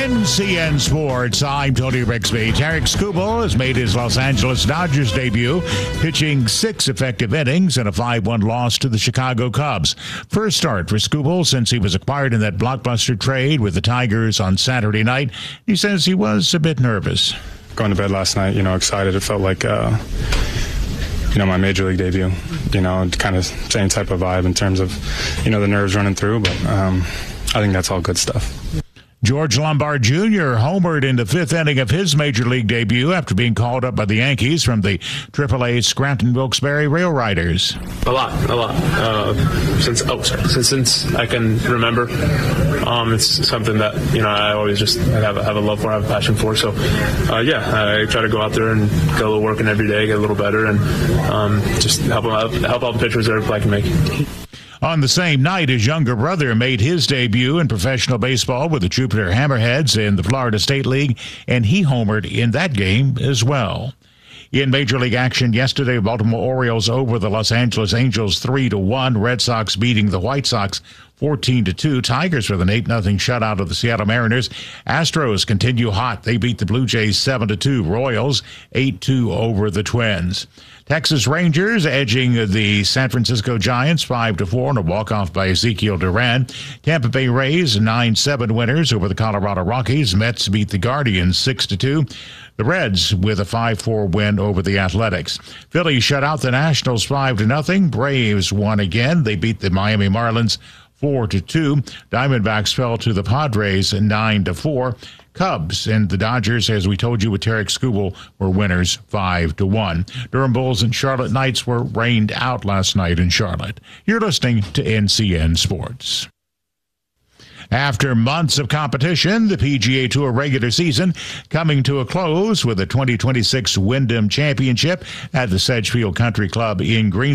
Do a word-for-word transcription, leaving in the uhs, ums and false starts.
N C N Sports, I'm Tony Rixby. Tarik Skubal has made his Los Angeles Dodgers debut, pitching six effective innings in a five one loss to the Chicago Cubs. First start for Skubal since he was acquired in that blockbuster trade with the Tigers on Saturday night. He says he was a bit nervous. Going to bed last night, you know, excited. It felt like, uh, you know, my major league debut, you know, kind of same type of vibe in terms of, you know, the nerves running through, but um, I think that's all good stuff. George Lombard Junior homered in the fifth inning of his major league debut after being called up by the Yankees from the triple A Scranton Wilkes-Barre Rail Riders. A lot, a lot. Uh, since oh, sorry, since, since I can remember, um, it's something that you know I always just have, have a love for, have a passion for. So, uh, yeah, I try to go out there and get a little working every day, get a little better, and um, just help out, help out the pitchers that I can make. On the same night, his younger brother made his debut in professional baseball with the Jupiter Hammerheads in the Florida State League, and he homered in that game as well. In Major League action yesterday, Baltimore Orioles over the Los Angeles Angels three to one. Red Sox beating the White Sox fourteen to two. Tigers with an eight nothing shutout of the Seattle Mariners. Astros continue hot. They beat the Blue Jays seven to two. Royals eight two over the Twins. Texas Rangers edging the San Francisco Giants five to four in a walk-off by Ezekiel Duran. Tampa Bay Rays nine seven winners over the Colorado Rockies. Mets beat the Guardians six to two. The Reds with a five four win over the Athletics. Phillies shut out the Nationals five to nothing. Braves won again. They beat the Miami Marlins four to two. Diamondbacks fell to the Padres nine to four. Cubs and the Dodgers, as we told you with Tarik Skubal, were winners five to one. Durham Bulls and Charlotte Knights were rained out last night in Charlotte. You're listening to N C N Sports. After months of competition, the P G A Tour regular season coming to a close with the twenty twenty-six Wyndham Championship at the Sedgefield Country Club in Greensboro.